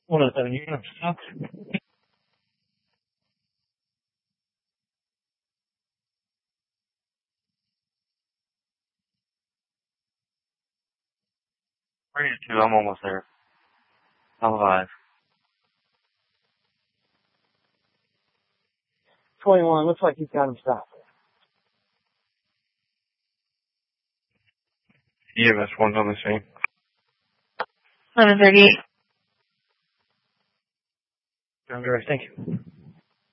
107, you're going to stop. Where are you two? I'm almost there. I'm alive. 21, looks like you've got him stopped. EMS 1's on the scene. 11:38. Thank you.